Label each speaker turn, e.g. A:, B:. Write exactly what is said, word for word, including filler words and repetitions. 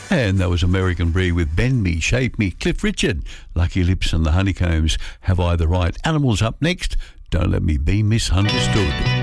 A: And that was American Breed with Bend Me, Shape Me. Cliff Richard, Lucky Lips and the Honeycombs. Have I the Right? Animals up next. Don't Let Me Be Misunderstood.